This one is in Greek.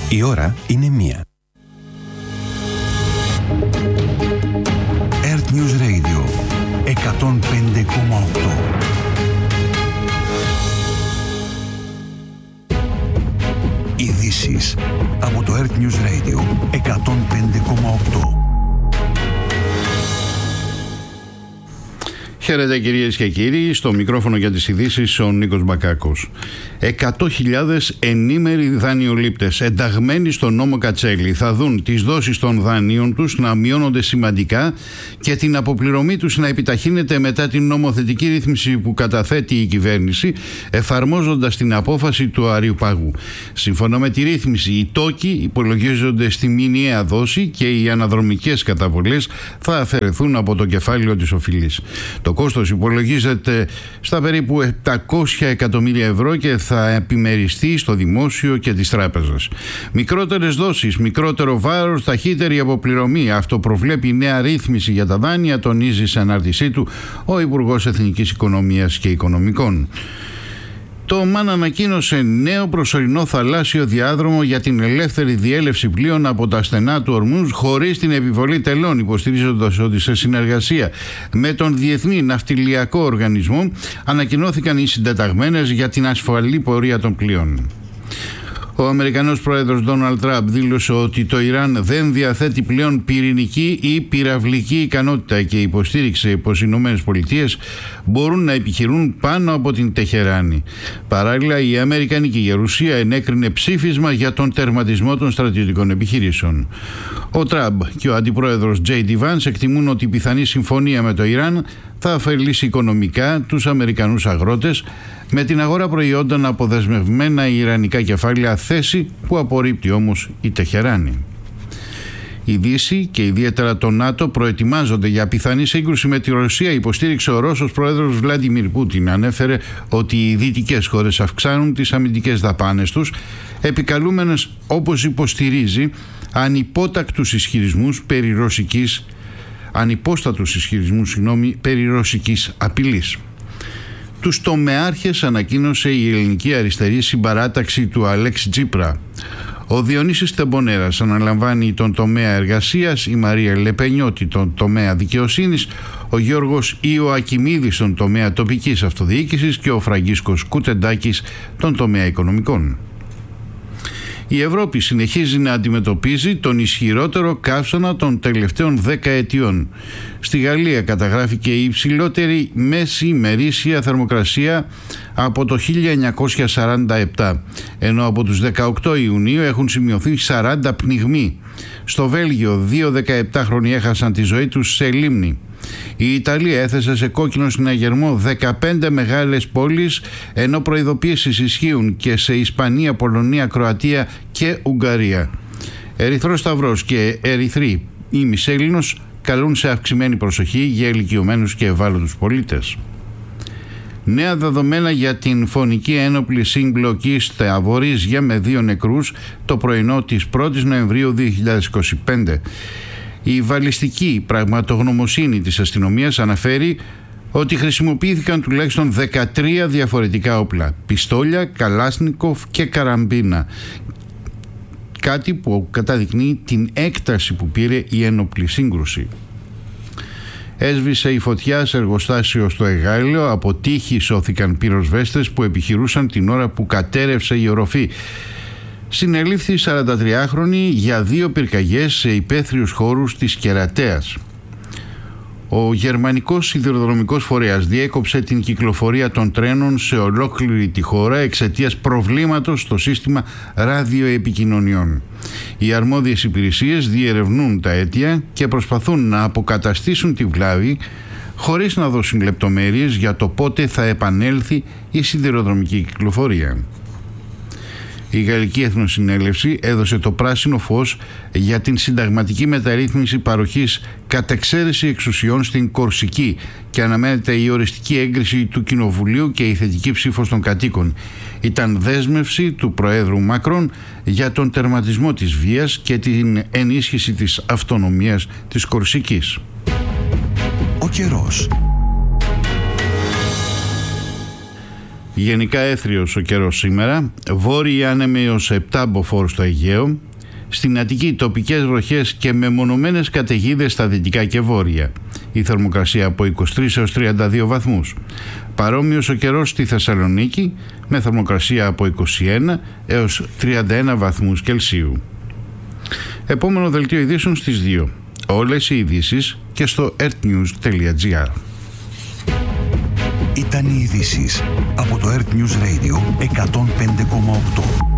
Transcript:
Η ώρα είναι 1. Earth News Radio 105,8. Ειδήσεις από το Earth News Radio 105,8. Χαίρετε κυρίες και κύριοι, στο μικρόφωνο για τις ειδήσεις ο Νίκος Μπακάκος. 100.000 ενήμεροι δανειολήπτες ενταγμένοι στον νόμο Κατσέλη θα δουν τις δόσεις των δανείων τους να μειώνονται σημαντικά και την αποπληρωμή τους να επιταχύνεται μετά την νομοθετική ρύθμιση που καταθέτει η κυβέρνηση, εφαρμόζοντας την απόφαση του Αριουπάγου. Σύμφωνα με τη ρύθμιση, οι τόκοι υπολογίζονται στη μηνιαία δόση και οι αναδρομικές καταβολές θα αφαιρεθούν από το κεφάλαιο της οφειλής. Το κόστος υπολογίζεται στα περίπου 700 εκατομμύρια ευρώ και θα επιμεριστεί στο δημόσιο και τις τράπεζες. Μικρότερες δόσεις, μικρότερο βάρος, ταχύτερη αποπληρωμή. Αυτό προβλέπει η νέα ρύθμιση για τα δάνεια, τονίζει σε ανάρτησή του ο Υπουργός Εθνικής Οικονομίας και Οικονομικών. Το ΜΑΝ ανακοίνωσε νέο προσωρινό θαλάσσιο διάδρομο για την ελεύθερη διέλευση πλοίων από τα στενά του Ορμούζ χωρίς την επιβολή τελών, υποστηρίζοντας ότι σε συνεργασία με τον Διεθνή Ναυτιλιακό Οργανισμό ανακοινώθηκαν οι συντεταγμένες για την ασφαλή πορεία των πλοίων. Ο Αμερικανός πρόεδρος Ντόναλντ Τραμπ δήλωσε ότι το Ιράν δεν διαθέτει πλέον πυρηνική ή πυραυλική ικανότητα και υποστήριξε πως οι ΗΠΑ μπορούν να επιχειρούν πάνω από την Τεχεράνη. Παράλληλα, η Αμερικανική Γερουσία ενέκρινε ψήφισμα για τον τερματισμό των στρατιωτικών επιχειρήσεων. Ο Τραμπ και ο αντιπρόεδρος J.D. Vance εκτιμούν ότι η πιθανή συμφωνία με το Ιράν θα ωφελήσει οικονομικά τους Αμερικανούς αγρότες, με την αγορά προϊόντων από δεσμευμένα ιρανικά κεφάλαια, θέση που απορρίπτει όμως η Τεχεράνη. Η Δύση και ιδιαίτερα το ΝΑΤΟ προετοιμάζονται για πιθανή σύγκρουση με τη Ρωσία, υποστήριξε ο Ρώσος πρόεδρος Βλάντιμιρ Πούτιν. Ανέφερε ότι οι δυτικές χώρες αυξάνουν τις αμυντικές δαπάνες τους, επικαλούμενες, όπως υποστηρίζει, ανυπόστατους ισχυρισμούς περί ρωσικής απειλής. Τους τομεάρχες ανακοίνωσε η ελληνική αριστερή συμπαράταξη του Αλέξη Τσίπρα. Ο Διονύσης Τεμπονέρας αναλαμβάνει τον τομέα εργασίας, η Μαρία Λεπενιώτη τον τομέα δικαιοσύνης, ο Γιώργος Ιωακιμίδης τον τομέα τοπικής αυτοδιοίκησης και ο Φραγκίσκος Κουτεντάκης τον τομέα οικονομικών. Η Ευρώπη συνεχίζει να αντιμετωπίζει τον ισχυρότερο καύσωνα των τελευταίων 10 ετιών. Στη Γαλλία καταγράφηκε η υψηλότερη μέση ημερήσια θερμοκρασία από το 1947, ενώ από τους 18 Ιουνίου έχουν σημειωθεί 40 πνιγμοί. Στο Βέλγιο 2 17χρονοι έχασαν τη ζωή τους σε λίμνη. Η Ιταλία έθεσε σε κόκκινο συναγερμό 15 μεγάλες πόλεις, ενώ προειδοποίησεις ισχύουν και σε Ισπανία, Πολωνία, Κροατία και Ουγγαρία. Ερυθρός Σταυρός και Ερυθροί ημισέλληνος καλούν σε αυξημένη προσοχή για ηλικιωμένους και ευάλωτους πολίτες. Νέα δεδομένα για την φωνική ένοπλη σύμπλοκη στα Αβορίζια με 2 νεκρούς το πρωινό της 1ης Νοεμβρίου 2025. Η βαλιστική πραγματογνωμοσύνη της αστυνομίας αναφέρει ότι χρησιμοποιήθηκαν τουλάχιστον 13 διαφορετικά όπλα, πιστόλια, καλάσνικοφ και καραμπίνα, κάτι που καταδεικνύει την έκταση που πήρε η ένοπλη σύγκρουση. Έσβησε η φωτιά σε εργοστάσιο στο Εγάλεο, από τύχη σώθηκαν πυροσβέστες που επιχειρούσαν την ώρα που κατέρευσε η οροφή. Συνελήφθη 43χρονη για 2 πυρκαγιές σε υπαίθριους χώρους της Κερατέας. Ο γερμανικός σιδηροδρομικός φορέας διέκοψε την κυκλοφορία των τρένων σε ολόκληρη τη χώρα εξαιτίας προβλήματος στο σύστημα ραδιοεπικοινωνιών. Οι αρμόδιες υπηρεσίες διερευνούν τα αίτια και προσπαθούν να αποκαταστήσουν τη βλάβη, χωρίς να δώσουν λεπτομέρειες για το πότε θα επανέλθει η σιδηροδρομική κυκλοφορία. Η Γαλλική Εθνοσυνέλευση έδωσε το πράσινο φως για την συνταγματική μεταρρύθμιση παροχής κατεξαίρεση εξουσιών στην Κορσική και αναμένεται η οριστική έγκριση του Κοινοβουλίου και η θετική ψήφος των κατοίκων. Ήταν δέσμευση του Προέδρου Μακρόν για τον τερματισμό της βίας και την ενίσχυση της αυτονομίας της Κορσικής. Ο καιρός. Γενικά έθριος ο καιρός σήμερα. Βόρειοι άνεμοι έως 7 μποφόρ στο Αιγαίο. Στην Αττική τοπικές βροχές και μεμονωμένες καταιγίδες στα δυτικά και βόρεια. Η θερμοκρασία από 23 έως 32 βαθμούς. Παρόμοιος ο καιρός στη Θεσσαλονίκη με θερμοκρασία από 21 έως 31 βαθμούς Κελσίου. Επόμενο δελτίο ειδήσεων στις 2. Όλες οι ειδήσεις και στο earthnews.gr. Ήταν οι ειδήσεις από το Earth News Radio 105,8.